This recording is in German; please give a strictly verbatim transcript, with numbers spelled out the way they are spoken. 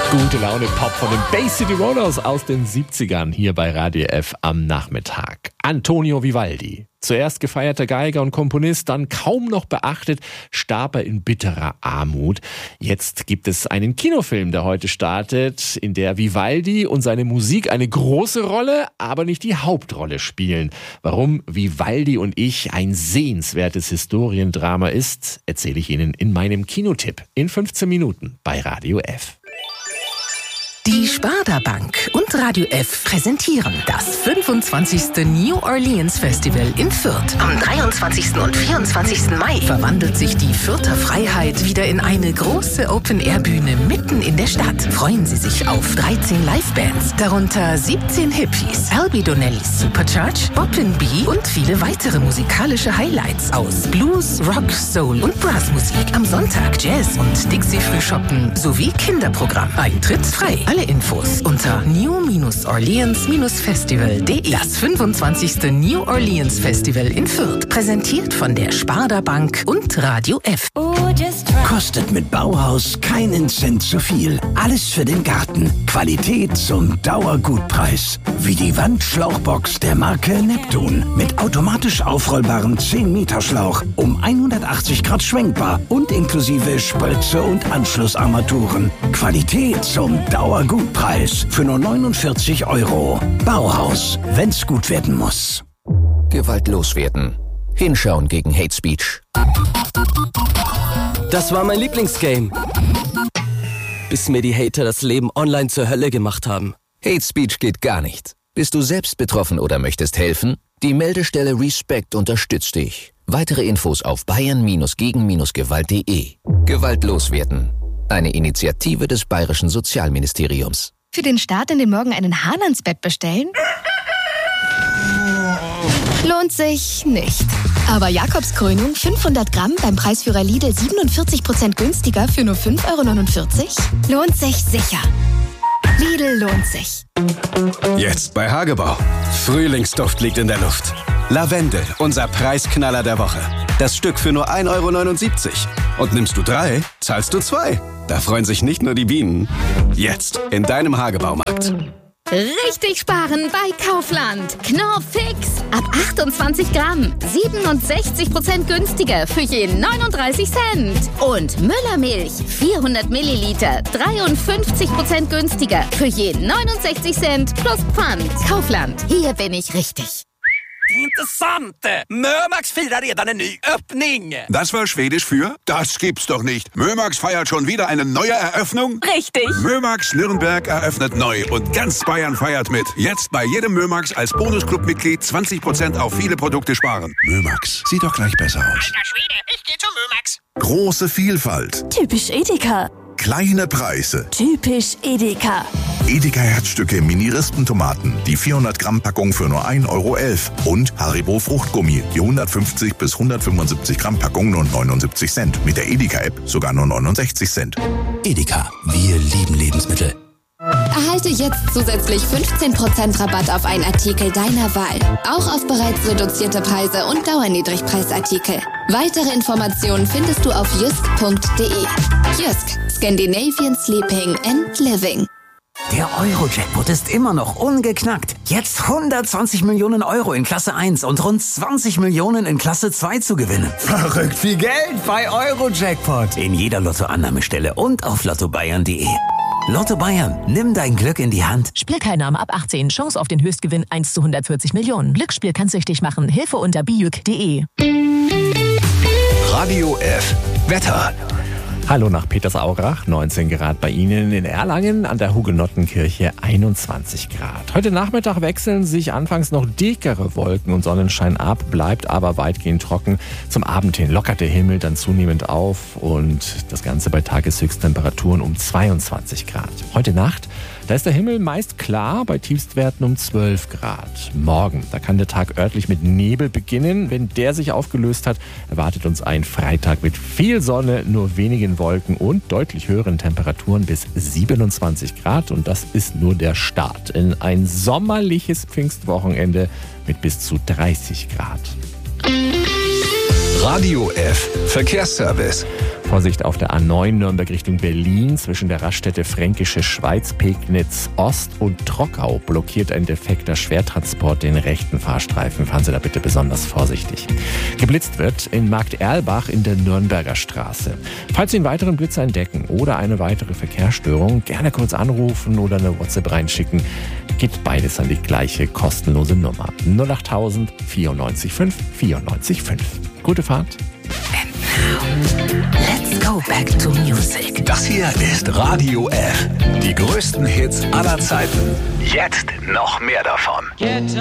Gute Laune Pop von den Bay City Rollers aus den siebzigern hier bei Radio F am Nachmittag. Antonio Vivaldi. Zuerst gefeierter Geiger und Komponist, dann kaum noch beachtet, starb er in bitterer Armut. Jetzt gibt es einen Kinofilm, der heute startet, in der Vivaldi und seine Musik eine große Rolle, aber nicht die Hauptrolle spielen. Warum Vivaldi und ich ein sehenswertes Historiendrama ist, erzähle ich Ihnen in meinem Kinotipp in fünfzehn Minuten bei Radio F. Die Sparda Bank und Radio F präsentieren das fünfundzwanzigste New Orleans Festival in Fürth. Am dreiundzwanzigsten und vierundzwanzigsten Mai verwandelt sich die Fürther Freiheit wieder in eine große Open-Air-Bühne mitten in der Stadt. Freuen Sie sich auf dreizehn Live-Bands, darunter siebzehn Hippies, Albi Donnellys Supercharge, Bobbin B und viele weitere musikalische Highlights aus Blues, Rock, Soul und Brassmusik. Am Sonntag Jazz und Dixie-Frühschoppen sowie Kinderprogramm. Eintritt frei. Alle Infos unter new orleans festival punkt de. Das fünfundzwanzigste New Orleans Festival in Fürth. Präsentiert von der Sparda Bank und Radio F. Kostet mit Bauhaus keinen Cent zu viel. Alles für den Garten. Qualität zum Dauergutpreis. Wie die Wandschlauchbox der Marke Neptun. Mit automatisch aufrollbarem zehn Meter Schlauch. Um hundertachtzig Grad schwenkbar. Und inklusive Spritze und Anschlussarmaturen. Qualität zum Dauergutpreis. Für nur neunundvierzig Euro. Bauhaus, wenn's gut werden muss. Gewalt loswerden. Hinschauen gegen Hate Speech. Das war mein Lieblingsgame. Bis mir die Hater das Leben online zur Hölle gemacht haben. Hate Speech geht gar nicht. Bist du selbst betroffen oder möchtest helfen? Die Meldestelle Respect unterstützt dich. Weitere Infos auf bayern gegen gewalt punkt de. Gewalt loswerden. Eine Initiative des Bayerischen Sozialministeriums. Für den Start in den Morgen einen Hahn ans Bett bestellen? Lohnt sich nicht. Aber Jakobskrönung fünfhundert Gramm beim Preisführer Lidl siebenundvierzig Prozent günstiger für nur fünf Euro neunundvierzig? Lohnt sich sicher. Lidl lohnt sich. Jetzt bei Hagebau. Frühlingsduft liegt in der Luft. Lavendel, unser Preisknaller der Woche. Das Stück für nur ein Euro neunundsiebzig. Und nimmst du drei, zahlst du zwei. Da freuen sich nicht nur die Bienen. Jetzt in deinem Hagebaumarkt. Richtig sparen bei Kaufland. Knorr Fix. Ab achtundzwanzig Gramm. siebenundsechzig Prozent günstiger für je neununddreißig Cent. Und Müllermilch. vierhundert Milliliter. dreiundfünfzig Prozent günstiger für je neunundsechzig Cent plus Pfand. Kaufland. Hier bin ich richtig. Intressant! Mömax firar redan en ny öppning! Das war Schwedisch für? Das gibt's doch nicht. Mömax feiert schon wieder eine neue Eröffnung? Richtig! Mömax Nürnberg eröffnet neu und ganz Bayern feiert mit. Jetzt bei jedem Mömax als Bonusclub-Mitglied zwanzig Prozent auf viele Produkte sparen. Mömax, sieht doch gleich besser aus. Alter Schwede, ich geh zu Mömax. Große Vielfalt. Typisch Edeka. Kleine Preise. Typisch Edeka. Edeka Herzstücke Mini-Rispen-Tomaten. Die vierhundert Gramm Packung für nur ein Euro elf. Und Haribo Fruchtgummi. Die hundertfünfzig bis hundertfünfundsiebzig Gramm Packung nur neunundsiebzig Cent. Mit der Edeka-App sogar nur neunundsechzig Cent. Edeka, wir lieben Lebensmittel. Erhalte jetzt zusätzlich fünfzehn Prozent Rabatt auf einen Artikel deiner Wahl. Auch auf bereits reduzierte Preise und Dauerniedrigpreisartikel. Weitere Informationen findest du auf jysk punkt de. Jysk, Scandinavian Sleeping and Living. Der Euro-Jackpot ist immer noch ungeknackt. Jetzt hundertzwanzig Millionen Euro in Klasse eins und rund zwanzig Millionen in Klasse zwei zu gewinnen. Verrückt viel Geld bei Euro-Jackpot. In jeder Lottoannahmestelle und auf lotto bayern punkt de. Lotto Bayern, nimm dein Glück in die Hand. Spielteilnahme ab achtzehn. Chance auf den Höchstgewinn eins zu hundertvierzig Millionen. Glücksspiel kann süchtig machen. Hilfe unter bijuk punkt de. Radio F. Wetter. Hallo nach Petersaurach, neunzehn Grad bei Ihnen, in Erlangen an der Hugenottenkirche einundzwanzig Grad. Heute Nachmittag wechseln sich anfangs noch dickere Wolken und Sonnenschein ab, bleibt aber weitgehend trocken. Zum Abend hin lockert der Himmel dann zunehmend auf und das Ganze bei Tageshöchsttemperaturen um zweiundzwanzig Grad. Heute Nacht, da ist der Himmel meist klar, bei Tiefstwerten um zwölf Grad. Morgen, da kann der Tag örtlich mit Nebel beginnen. Wenn der sich aufgelöst hat, erwartet uns ein Freitag mit viel Sonne, nur wenigen Wolken und deutlich höheren Temperaturen bis siebenundzwanzig Grad. Und das ist nur der Start in ein sommerliches Pfingstwochenende mit bis zu dreißig Grad. Radio F. Verkehrsservice. Vorsicht auf der A neun Nürnberg Richtung Berlin. Zwischen der Raststätte Fränkische Schweiz, Pegnitz Ost und Trockau blockiert ein defekter Schwertransport den rechten Fahrstreifen. Fahren Sie da bitte besonders vorsichtig. Geblitzt wird in Markt Erlbach in der Nürnberger Straße. Falls Sie einen weiteren Blitz entdecken oder eine weitere Verkehrsstörung, gerne kurz anrufen oder eine WhatsApp reinschicken. Geht beides an die gleiche kostenlose Nummer. null acht tausend vierundneunzig fünf vierundneunzig fünf. Gute Fahrt. Let's go back to music. Das hier ist Radio F. Die größten Hits aller Zeiten. Jetzt noch mehr davon.